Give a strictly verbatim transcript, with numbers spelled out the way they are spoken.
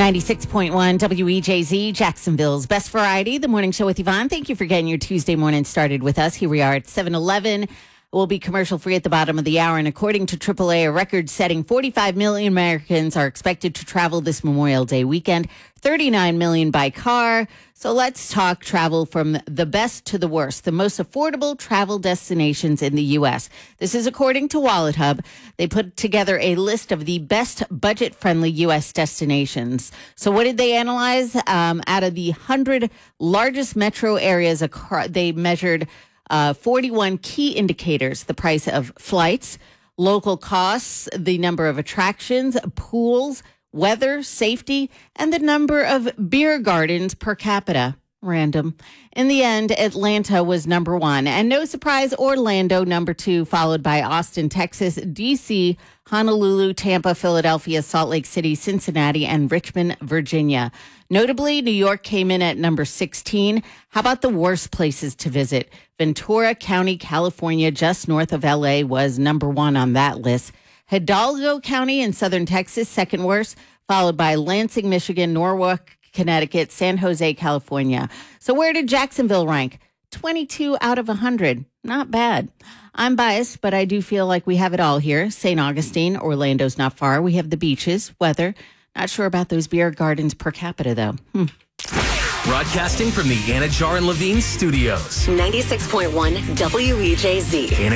ninety-six point one W E J Z, Jacksonville's best variety, the morning show with Yvonne. Thank you for getting your Tuesday morning started with us. Here we are at seven eleven. We'll be commercial free at the bottom of the hour. And according to triple A, a record-setting forty-five million Americans are expected to travel this Memorial Day weekend, thirty-nine million by car. So let's talk travel from the best to the worst, the most affordable travel destinations in the U S. This is according to Wallet Hub. They put together a list of the best budget-friendly U S destinations. So what did they analyze? Um, out of the one hundred largest metro areas, they measured Uh, forty-one key indicators: the price of flights, local costs, the number of attractions, pools, weather, safety, and the number of beer gardens per capita. Random. In the end, Atlanta was number one. And no surprise, Orlando number two, followed by Austin, Texas, D C, Honolulu, Tampa, Philadelphia, Salt Lake City, Cincinnati, and Richmond, Virginia. Notably, New York came in at number sixteen. How about the worst places to visit? Ventura County, California, just north of L A, was number one on that list. Hidalgo County in southern Texas, second worst, followed by Lansing, Michigan, Norwalk, Connecticut, San Jose, California. So where did Jacksonville rank? twenty-two out of one hundred. Not bad. I'm biased, but I do feel like we have it all here. Saint Augustine, Orlando's not far. We have the beaches, weather. Not sure about those beer gardens per capita, though. Hmm. Broadcasting from the Anna Jar and Levine studios. ninety-six point one W E J Z. Anna